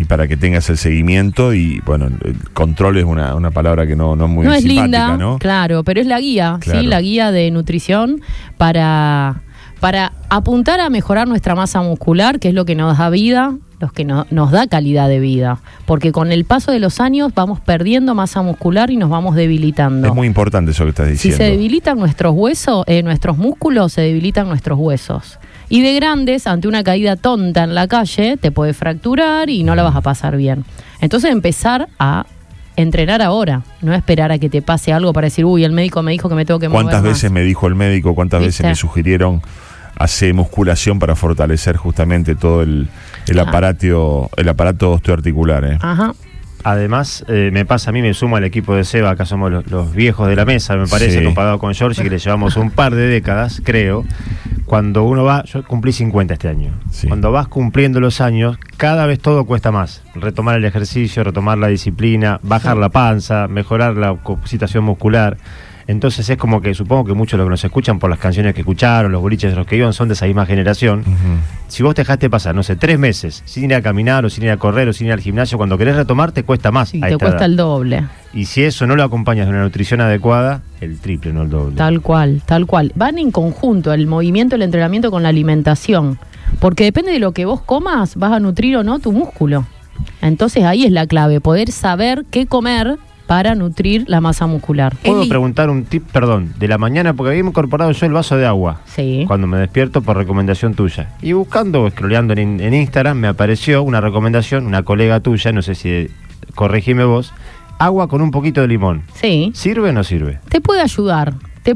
y para que tengas el seguimiento. Y bueno, el control es una palabra que no es muy no simpática, es linda, ¿no? Claro, pero es la guía, Claro. ¿sí? La guía de nutrición para apuntar a mejorar nuestra masa muscular, que es lo que nos da vida, nos da calidad de vida, porque con el paso de los años vamos perdiendo masa muscular y nos vamos debilitando. Es muy importante eso que estás Si diciendo. se debilitan nuestros huesos, nuestros músculos, se debilitan nuestros huesos. Y de grandes, ante una caída tonta en la calle, te puede fracturar y no la vas a pasar bien. Entonces empezar a entrenar ahora, no esperar a que te pase algo para decir, uy, el médico me dijo que me tengo que mover ¿Cuántas más. veces me dijo el médico, cuántas ¿Viste? veces me sugirieron hacer musculación para fortalecer justamente todo el aparato osteoarticular? Ajá. Además, me pasa a mí, me sumo al equipo de Seba, acá somos los viejos de la mesa, me parece, Sí. comparado con George, que le llevamos un par de décadas, creo. Cuando uno va, yo cumplí 50 este año, Sí. cuando vas cumpliendo los años, cada vez todo cuesta más. Retomar el ejercicio, retomar la disciplina, bajar la panza, mejorar la situación muscular. Entonces es como que supongo que muchos de los que nos escuchan por las canciones que escucharon, los boliches de los que iban, son de esa misma generación. Si vos te dejaste pasar, no sé, 3 meses sin ir a caminar o sin ir a correr o sin ir al gimnasio, cuando querés retomar te cuesta más. Sí, a te esta cuesta edad. el doble. Y si eso no lo acompañas de una nutrición adecuada, el triple, no el doble. Tal cual, tal cual. Van en conjunto el movimiento, el entrenamiento con la alimentación. Porque depende de lo que vos comas, vas a nutrir o no tu músculo. Entonces ahí es la clave, poder saber qué comer para nutrir la masa muscular. ¿Puedo preguntar un tip, de la mañana? Porque había incorporado yo el vaso de agua. Sí. Cuando me despierto por recomendación tuya. Y buscando, scrolleando en Instagram, me apareció una recomendación, una colega tuya, no sé si corregime vos, agua con un poquito de limón. Sí. ¿Sirve o no sirve? Te puede ayudar.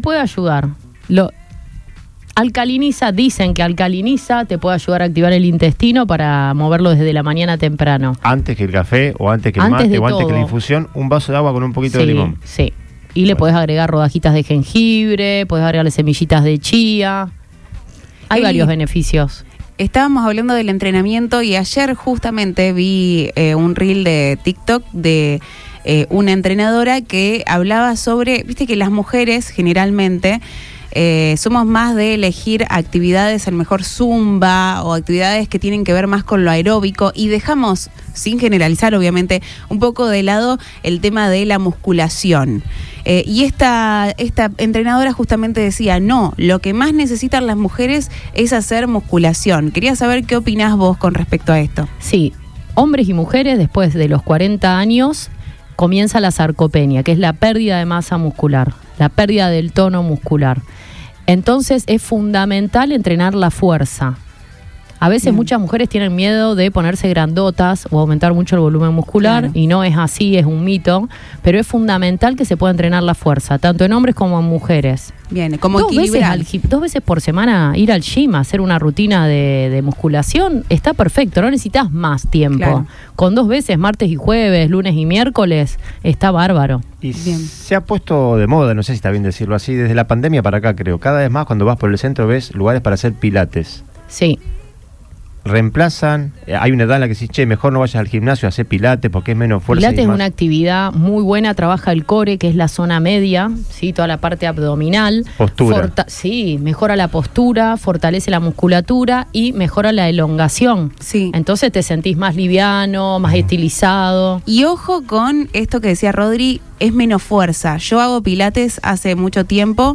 Alcaliniza, dicen que alcaliniza, te puede ayudar a activar el intestino para moverlo desde la mañana temprano. Antes que el café, o antes que el Antes mate, de o antes que la todo. infusión, un vaso de agua con un poquito de limón. Sí. Y le podés agregar rodajitas de jengibre, podés agregarle semillitas de chía. Hay Eli, varios beneficios. Estábamos hablando del entrenamiento y ayer justamente vi un reel de TikTok de una entrenadora que hablaba sobre, viste que las mujeres generalmente somos más de elegir actividades, a lo mejor zumba o actividades que tienen que ver más con lo aeróbico, y dejamos, sin generalizar obviamente, un poco de lado el tema de la musculación. Y esta entrenadora justamente decía, no, lo que más necesitan las mujeres es hacer musculación. Quería saber qué opinás vos con respecto a esto. Sí, hombres y mujeres después de los 40 años comienza la sarcopenia, que es la pérdida de masa muscular, la pérdida del tono muscular. Entonces es fundamental entrenar la fuerza. A veces muchas mujeres tienen miedo de ponerse grandotas o aumentar mucho el volumen muscular, Claro. y no es así, es un mito, pero es fundamental que se pueda entrenar la fuerza, tanto en hombres como en mujeres. Bien, como 2 equilibrar. veces, 2 veces por semana ir al gym, hacer una rutina de musculación, está perfecto, no necesitas más tiempo. Claro. Con 2 veces, martes y jueves, lunes y miércoles, está bárbaro. Y Bien. se ha puesto de moda, no sé si está bien decirlo así, desde la pandemia para acá, creo. Cada vez más cuando vas por el centro ves lugares para hacer pilates. Sí, Reemplazan, hay una edad en la que decís, che, mejor no vayas al gimnasio a hacer pilates porque es menos fuerza. Pilates y es más. una actividad muy buena, trabaja el core, que es la zona media, ¿sí? Toda la parte abdominal. Postura. Sí, mejora la postura, fortalece la musculatura y mejora la elongación. Sí. Entonces te sentís más liviano, más estilizado. Y ojo con esto que decía Rodri, es menos fuerza. Yo hago pilates hace mucho tiempo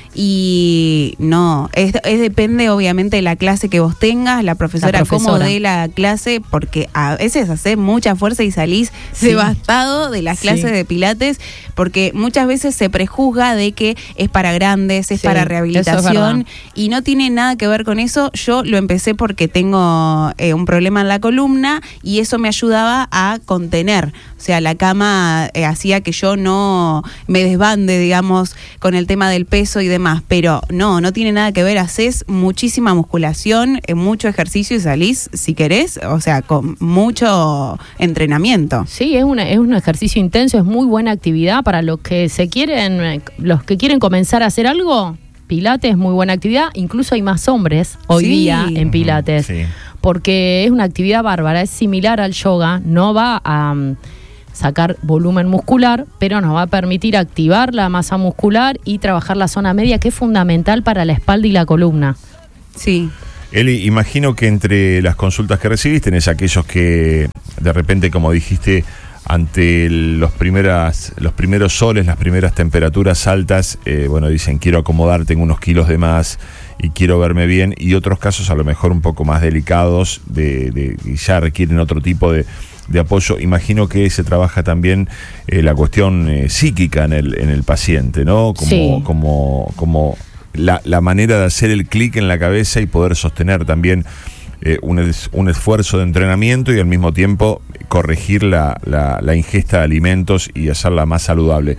y no, depende obviamente de la clase que vos tengas, la profesora cómo dé la clase, porque a veces haces mucha fuerza y salís devastado de las clases de pilates, porque muchas veces se prejuzga de que es para grandes, es para rehabilitación, y no tiene nada que ver con eso. Yo lo empecé porque tengo un problema en la columna y eso me ayudaba a contener, o sea, la cama hacía que yo no me desbande, digamos, con el tema del peso y demás, pero no tiene nada que ver. Haces muchísima musculación, mucho ejercicio y salís, si querés, o sea, con mucho entrenamiento. Sí, es un ejercicio intenso, es muy buena actividad para los que quieren comenzar a hacer algo. Pilates es muy buena actividad, incluso hay más hombres hoy día en Pilates, porque es una actividad bárbara, es similar al yoga, no va a sacar volumen muscular, pero nos va a permitir activar la masa muscular y trabajar la zona media, que es fundamental para la espalda y la columna. Sí. Eli, imagino que entre las consultas que recibís tenés aquellos que de repente, como dijiste, ante los primeros soles, las primeras temperaturas altas, dicen quiero acomodar, tengo unos kilos de más y quiero verme bien, y otros casos a lo mejor un poco más delicados y ya requieren otro tipo de apoyo. Imagino que se trabaja también la cuestión psíquica en el paciente, ¿no? Como la manera de hacer el clic en la cabeza y poder sostener también un esfuerzo de entrenamiento y al mismo tiempo corregir la ingesta de alimentos y hacerla más saludable.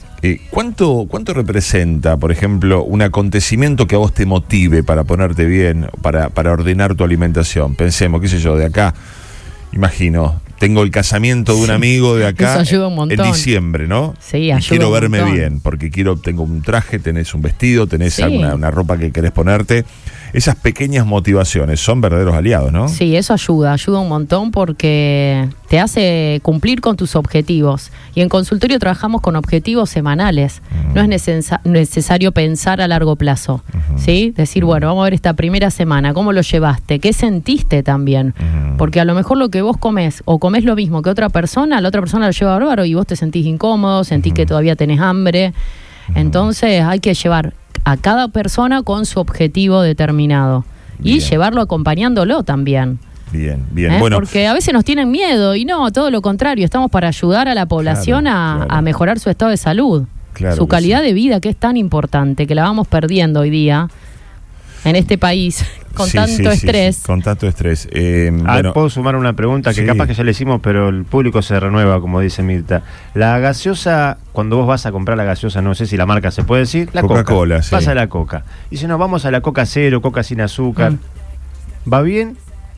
¿Cuánto representa, por ejemplo, un acontecimiento que a vos te motive para ponerte bien, para ordenar tu alimentación? Pensemos, qué sé yo, de acá, imagino, tengo el casamiento de un amigo de acá en diciembre, ¿no? Sí, y quiero verme bien, porque tengo un traje, tenés un vestido, tenés una ropa que querés ponerte. Esas pequeñas motivaciones son verdaderos aliados, ¿no? Sí, eso ayuda un montón porque te hace cumplir con tus objetivos. Y en consultorio trabajamos con objetivos semanales. No es necesario pensar a largo plazo, ¿sí? Decir, bueno, vamos a ver esta primera semana, ¿cómo lo llevaste? ¿Qué sentiste también? Porque a lo mejor lo que vos comés, o comés lo mismo que otra persona, la otra persona lo lleva bárbaro y vos te sentís incómodo, sentís que todavía tenés hambre. Entonces hay que llevar a cada persona con su objetivo determinado y llevarlo acompañándolo también. Bien. Bueno, porque a veces nos tienen miedo y no, todo lo contrario, estamos para ayudar a la población a mejorar su estado de salud, su calidad de vida, que es tan importante, que la vamos perdiendo hoy día en este país con tanto estrés. Sí, con tanto estrés. Puedo sumar una pregunta que capaz que ya le hicimos, pero el público se renueva, como dice Mirta. La gaseosa, cuando vos vas a comprar la gaseosa, no sé si la marca se puede decir, la Coca-Cola. Pasa la Coca. Y si nos vamos a la Coca cero, Coca sin azúcar, ¿va bien?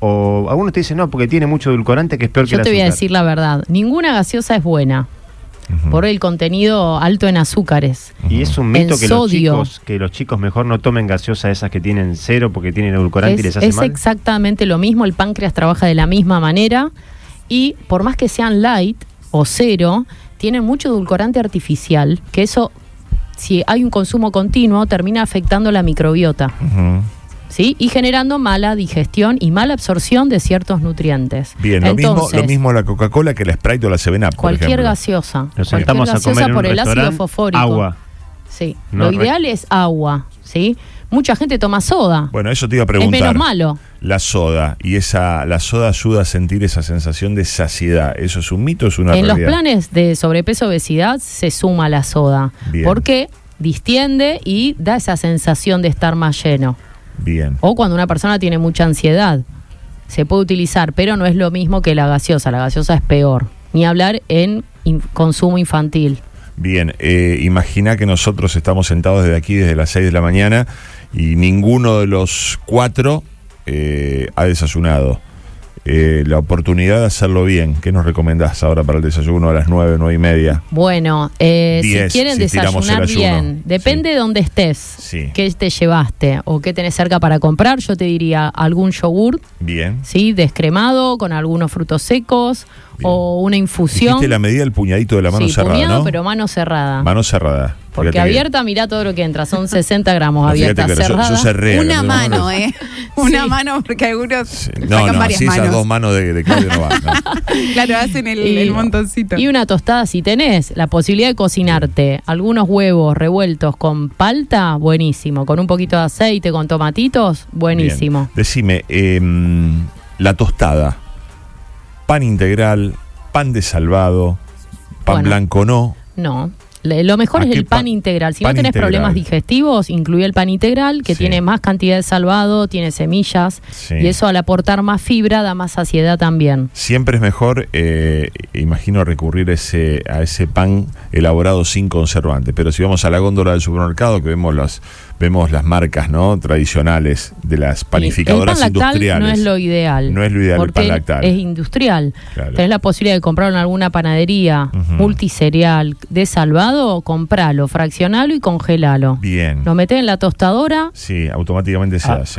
O algunos te dicen no, porque tiene mucho edulcorante que es peor que el azúcar. Yo te voy a decir la verdad, ninguna gaseosa es buena. Por el contenido alto en azúcares. Y es un mito que los chicos mejor no tomen gaseosa esas que tienen cero porque tienen edulcorante y les hace mal. Es exactamente lo mismo, el páncreas trabaja de la misma manera y por más que sean light o cero, tienen mucho edulcorante artificial, que eso, si hay un consumo continuo, termina afectando la microbiota. ¿Sí? Y generando mala digestión y mala absorción de ciertos nutrientes. Bien, entonces, lo mismo la Coca-Cola que la Sprite o la 7-Up, cualquier gaseosa. Nos sentamos a comer por en un el ácido fosfórico. Agua. Sí, lo ideal es agua, ¿sí? Mucha gente toma soda. Bueno, eso te iba a preguntar. Es menos malo. La soda, la soda ayuda a sentir esa sensación de saciedad. ¿Eso es un mito o es una realidad? En los planes de sobrepeso obesidad se suma la soda. Bien. Porque distiende y da esa sensación de estar más lleno. Bien. O cuando una persona tiene mucha ansiedad, se puede utilizar, pero no es lo mismo que la gaseosa. La gaseosa es peor. Ni hablar en consumo infantil. Bien, imagina que nosotros estamos sentados desde aquí desde las 6 de la mañana y ninguno de los 4 ha desayunado. La oportunidad de hacerlo bien, ¿qué nos recomendás ahora para el desayuno a las 9, 9:30? Bueno, 10, si quieren desayunar bien, depende de dónde estés, qué te llevaste o qué tenés cerca para comprar. Yo te diría algún yogur, ¿sí? Descremado con algunos frutos secos. O una infusión. Dijiste la medida del puñadito de la mano cerrada, puñado, ¿no? pero mano cerrada. Mano cerrada. Porque fíjate abierta, mirá todo lo que entra. Son 60 gramos abierta, cerrada. Una mano, Una mano, porque algunos sacan varias manos. Esas 2 manos de Claudio no van. No. Claro, hacen el montoncito. Y una tostada, si tenés la posibilidad de cocinarte algunos huevos revueltos con palta, buenísimo. Con un poquito de aceite, con tomatitos, buenísimo. Bien. Decime, la tostada. Pan integral, pan de salvado, pan blanco no. No, lo mejor es el pan integral. Si no tenés problemas digestivos, incluye el pan integral, que tiene más cantidad de salvado, tiene semillas, y eso al aportar más fibra da más saciedad también. Siempre es mejor, imagino, recurrir a ese pan elaborado sin conservante. Pero si vamos a la góndola del supermercado, que vemos las marcas, ¿no?, tradicionales de las panificadoras industriales. No es lo ideal. No es lo ideal el pan lactal. Es industrial. Claro. Tenés la posibilidad de comprarlo en alguna panadería multicereal de salvado, compralo, fraccionalo y congelalo. Bien. Lo metés en la tostadora. Sí, automáticamente se hace.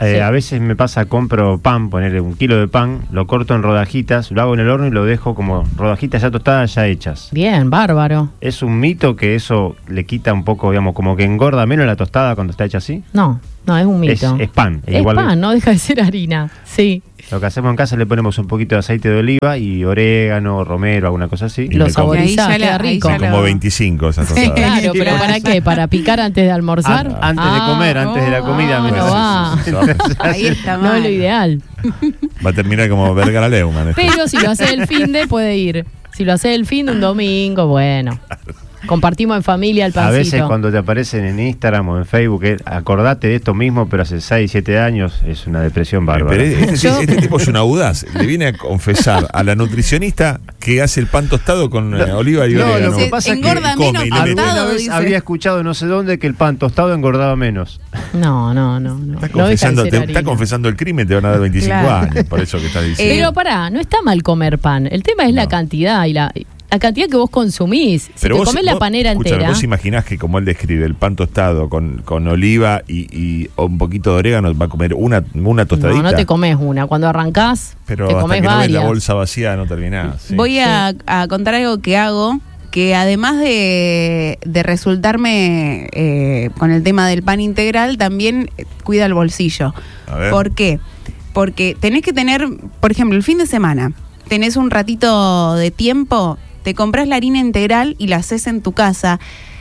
A veces me pasa, compro pan, ponerle 1 kilo de pan, lo corto en rodajitas, lo hago en el horno y lo dejo como rodajitas ya tostadas, ya hechas. Bien, bárbaro. ¿Es un mito que eso le quita un poco, digamos, como que engorda menos la tostada cuando está hecha así? No, es un mito. Es pan. Es pan, no deja de ser harina, sí. Lo que hacemos en casa, le ponemos un poquito de aceite de oliva y orégano, romero, alguna cosa así. Lo saborizás, queda rico. Como 25 esas tostadas. Claro, pero ¿para qué? ¿Para picar antes de almorzar? Antes de comer, antes de la comida. No va. Ahí está mal. No es lo ideal. Va a terminar como Vergara Leumann. Pero si lo hace el fin de, puede ir. Si lo hace el fin de un domingo, bueno. Compartimos en familia el pancito. A veces cuando te aparecen en Instagram o en Facebook, acordate de esto mismo, pero hace 6, 7 años, es una depresión bárbara. Pero este tipo es un audaz. Le viene a confesar a la nutricionista que hace el pan tostado con oliva y orégano. Lo que pasa engorda es que menos tostado, vez había escuchado no sé dónde que el pan tostado engordaba menos. No. Está confesando el crimen, te van a dar 25 años, por eso que estás diciendo. Pero pará, no está mal comer pan. El tema es la cantidad y la cantidad que vos consumís. Si pero te comés la panera entera. ¿Vos imaginás que, como él describe, el pan tostado con oliva y un poquito de orégano, va a comer una tostadita? No te comes una. Cuando arrancás, pero te comés hasta que varias. no ves la bolsa vacía no terminás. Sí. Voy a contar algo que hago, que además de resultarme con el tema del pan integral, también cuida el bolsillo. A ver. ¿Por qué? Porque tenés que tener, por ejemplo, el fin de semana, tenés un ratito de tiempo, te compras la harina integral y la haces en tu casa.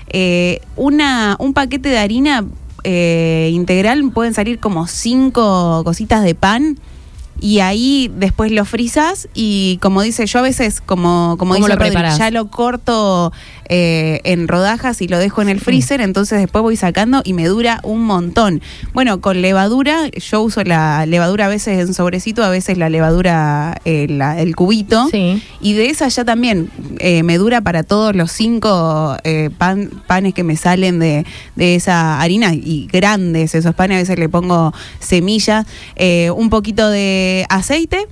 Un paquete de harina integral pueden salir como 5 cositas de pan. Y ahí después lo frizas y, como dice, yo a veces, como dice Rodri, ya lo corto en rodajas y lo dejo en el freezer, entonces después voy sacando y me dura un montón. Bueno, con levadura, yo uso la levadura a veces en sobrecito, a veces la levadura, el cubito, sí. Y de esa ya también me dura para todos los 5 panes que me salen de esa harina, y grandes esos panes, a veces le pongo semillas, un poquito de aceite,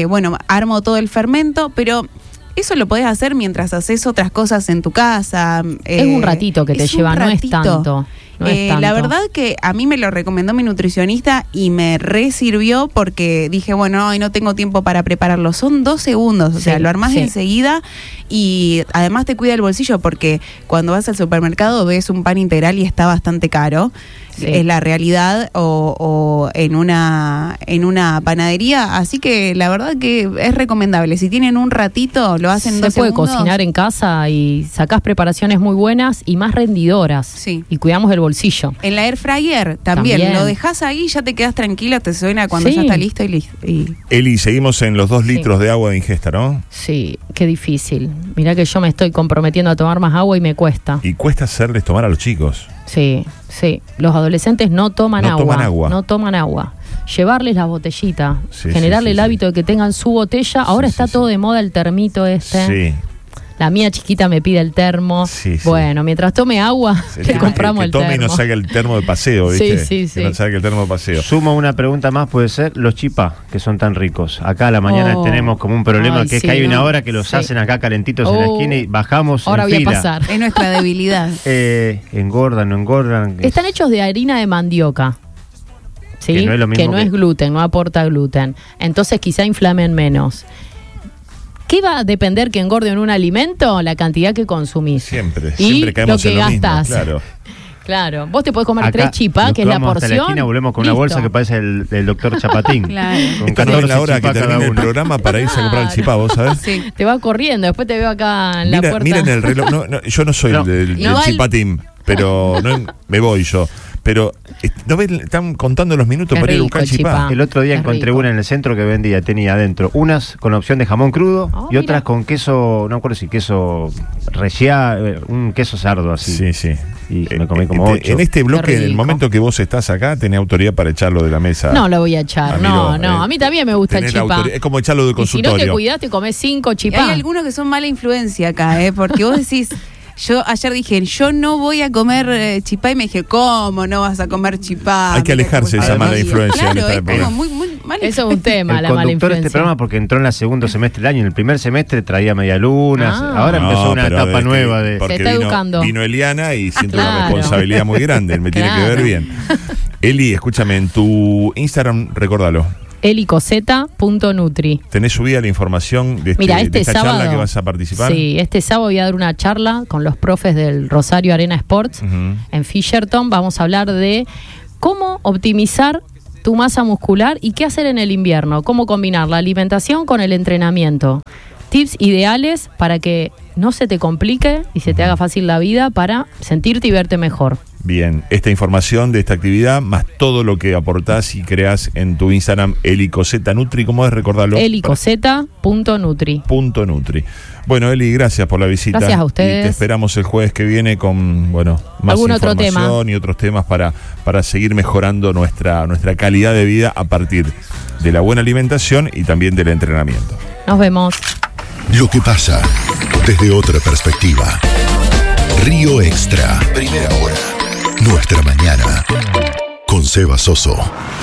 armo todo el fermento, pero eso lo podés hacer mientras haces otras cosas en tu casa. Es un ratito que te lleva, no es tanto. La verdad que a mí me lo recomendó mi nutricionista y me resirvió, porque dije, bueno, hoy no tengo tiempo para prepararlo. Son 2 segundos, o sea, lo armás enseguida, y además te cuida el bolsillo, porque cuando vas al supermercado ves un pan integral y está bastante caro. Sí. Es la realidad, o en una panadería, así que la verdad que es recomendable. Si tienen un ratito, lo hacen en 2 segundos. Se puede cocinar en casa y sacás preparaciones muy buenas y más rendidoras. Sí. Y cuidamos el bolsillo. En la air fryer también. Lo dejás ahí, ya te quedas tranquila, te suena cuando ya está listo y... Eli, seguimos en los 2 litros de agua de ingesta, ¿no? Sí, qué difícil. Mirá que yo me estoy comprometiendo a tomar más agua y me cuesta. Y cuesta hacerles tomar a los chicos. Sí. Los adolescentes no toman agua. No toman agua. Llevarles la botellita, generarle el hábito de que tengan su botella. Ahora está todo de moda el termito este. Sí. La mía chiquita me pide el termo. Bueno, mientras tome agua, le compramos el termo. Que tome y no salga el termo de paseo, ¿viste? Sí. Que no salga el termo de paseo. Sumo una pregunta más, puede ser los chipá, que son tan ricos. Acá a la mañana tenemos como un problema, que es que hay una hora que los hacen acá calentitos en la esquina y bajamos ahora en voy fila. A pasar. Es nuestra debilidad. ¿Engordan, no engordan? Están hechos de harina de mandioca. ¿Sí? Que no es lo mismo, que no es gluten, no aporta gluten. Entonces quizá inflamen menos. ¿Qué va a depender que engorde en un alimento? La cantidad que consumís. Siempre y caemos lo que en lo gastás. Mismo, claro. Vos te podés comer acá 3 chipá, que es la porción. Hasta la esquina volvemos con una bolsa que parece el doctor Chapatín. Claro. Con 14 la hora que termine el programa para irse a comprar el chipá, ¿vos sabés? Sí. Te va corriendo, después te veo acá en la puerta. Miren el reloj. Yo no soy del Chipatín, pero me voy yo. Pero ¿no ves? Están contando los minutos para ir a buscar chipá. El otro día encontré una en el centro que vendía, tenía adentro unas con opción de jamón crudo y otras con queso, no me acuerdo si queso relleno, un queso sardo así. Sí. Y me comí como 8. En este bloque, en el momento que vos estás acá, tenés autoridad para echarlo de la mesa. No lo voy a echar, a mí también me gusta el chipá. Es como echarlo del consultorio. Y si no te cuidás, te comés 5 chipá. Hay algunos que son mala influencia acá, porque vos decís... Yo ayer dije, yo no voy a comer chipá, y me dije, ¿cómo no vas a comer chipá? Hay que alejarse de esa mala influencia. Claro, es como muy mal. Eso es un tema, la mala influencia. El conductor de este programa, porque entró en el segundo semestre del año, en el primer semestre traía medialunas, ahora empezó una etapa nueva de... Se está educando. Vino Eliana y siento una responsabilidad muy grande, él me tiene que ver bien. Eli, escúchame, en tu Instagram, recórdalo. elicoseta.nutri. ¿Tenés subida la información de, de esta sábado, charla que vas a participar? Sí, este sábado voy a dar una charla con los profes del Rosario Arena Sports en Fisherton. Vamos a hablar de cómo optimizar tu masa muscular y qué hacer en el invierno, cómo combinar la alimentación con el entrenamiento. Tips ideales para que no se te complique y se te haga fácil la vida para sentirte y verte mejor. Bien, esta información de esta actividad, más todo lo que aportás y creás en tu Instagram, elicoseta.nutri, ¿cómo es recordarlo? elicoseta.nutri. .nutri. Bueno, Eli, gracias por la visita. Gracias a ustedes. Y te esperamos el jueves que viene con, más información y otros temas para seguir mejorando nuestra calidad de vida a partir de la buena alimentación y también del entrenamiento. Nos vemos. Lo que pasa desde otra perspectiva. Río Extra. Primera hora. Nuestra mañana. Con Seba Soso.